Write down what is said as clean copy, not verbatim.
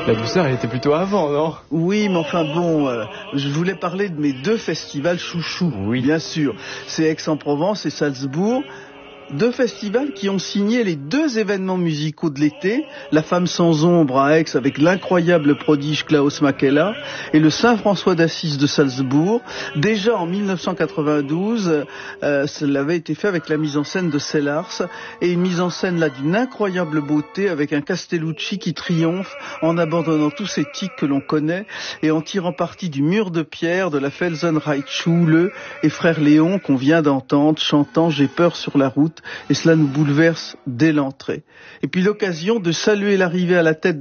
La douceur, elle était plutôt avant, non? Oui, mais enfin bon, je voulais parler de mes deux festivals chouchous, Oui. bien sûr. C'est Aix-en-Provence et Salzbourg. Deux festivals qui ont signé les deux événements musicaux de l'été, la Femme sans ombre à Aix avec l'incroyable prodige Klaus Makela et le Saint-François d'Assise de Salzbourg. Déjà en 1992, cela avait été fait avec la mise en scène de Sellars et une mise en scène là d'une incroyable beauté avec un Castellucci qui triomphe en abandonnant tous ces tics que l'on connaît et en tirant parti du mur de pierre de la Felsenreitschule et Frère Léon qu'on vient d'entendre chantant J'ai peur sur la route. Et cela nous bouleverse dès l'entrée. Et puis l'occasion de saluer l'arrivée à la tête